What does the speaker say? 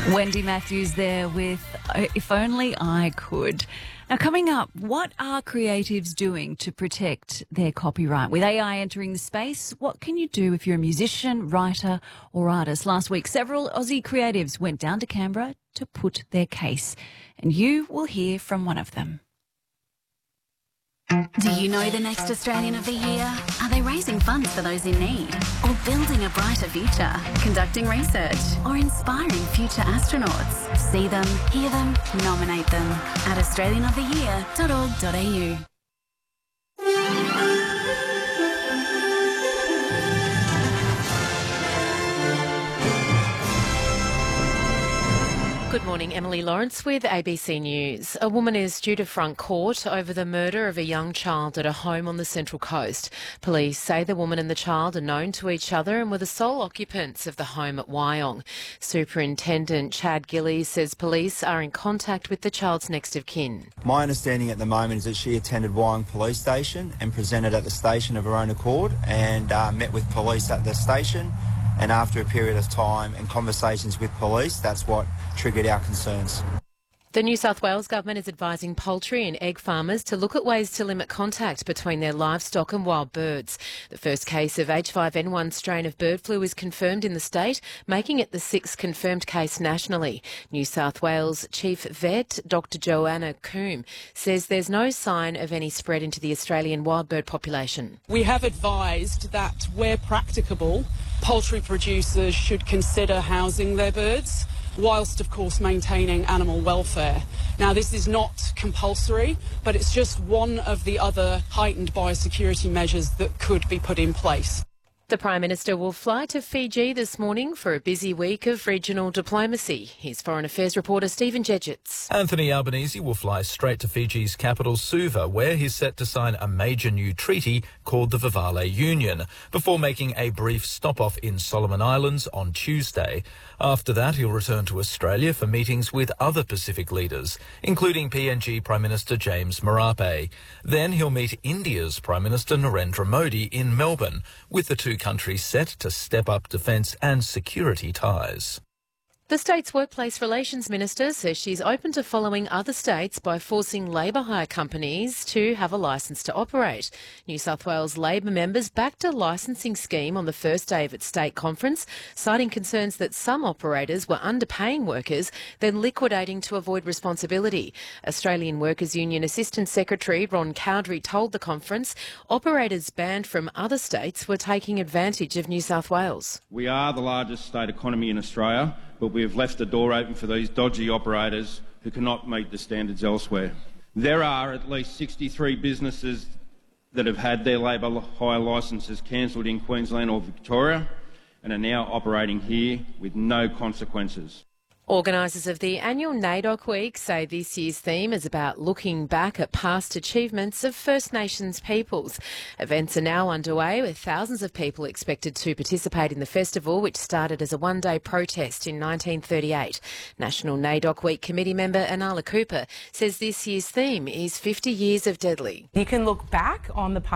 Wendy Matthews there with If Only I Could. Now, coming up, what are creatives doing to protect their copyright? With AI entering the space, what can you do if you're a musician, writer or artist? Last week, several Aussie creatives went down to Canberra to put their case, and you will hear from one of them. Do you know the next Australian of the Year? Are they raising funds for those in need? Or building a brighter future? Conducting research? Or inspiring future astronauts? See them, hear them, nominate them at australianoftheyear.org.au. Good morning, Emily Lawrence with ABC News. A woman is due to front court over the murder of a young child at a home on the Central Coast. Police say the woman and the child are known to each other and were the sole occupants of the home at Wyong. Superintendent Chad Gillies says police are in contact with the child's next of kin. My understanding at the moment is that she attended Wyong Police Station and presented at the station of her own accord and met with police at the station. And after a period of time and conversations with police, that's what triggered our concerns. The New South Wales government is advising poultry and egg farmers to look at ways to limit contact between their livestock and wild birds. The first case of H5N1 strain of bird flu is confirmed in the state, making it the sixth confirmed case nationally. New South Wales Chief Vet Dr Joanna Coombe says there's no sign of any spread into the Australian wild bird population. We have advised that where practicable, poultry producers should consider housing their birds, whilst of course maintaining animal welfare. Now this is not compulsory, but it's just one of the other heightened biosecurity measures that could be put in place. The Prime Minister will fly to Fiji this morning for a busy week of regional diplomacy. Here's Foreign Affairs reporter Stephen Jedgetts. Anthony Albanese will fly straight to Fiji's capital Suva, where he's set to sign a major new treaty called the Vivale Union, before making a brief stop-off in Solomon Islands on Tuesday. After that, he'll return to Australia for meetings with other Pacific leaders, including PNG Prime Minister James Marape. Then he'll meet India's Prime Minister Narendra Modi in Melbourne, with the two countries set to step up defence and security ties. The state's Workplace Relations Minister says she's open to following other states by forcing labour hire companies to have a licence to operate. New South Wales Labor members backed a licensing scheme on the first day of its state conference, citing concerns that some operators were underpaying workers, then liquidating to avoid responsibility. Australian Workers Union Assistant Secretary Ron Cowdery told the conference operators banned from other states were taking advantage of New South Wales. We are the largest state economy in Australia, but we have left the door open for these dodgy operators who cannot meet the standards elsewhere. There are at least 63 businesses that have had their labour hire licences cancelled in Queensland or Victoria and are now operating here with no consequences. Organisers of the annual NAIDOC Week say this year's theme is about looking back at past achievements of First Nations peoples. Events are now underway with thousands of people expected to participate in the festival, which started as a one-day protest in 1938. National NAIDOC Week committee member Anala Cooper says this year's theme is 50 years of Deadly. You can look back on the past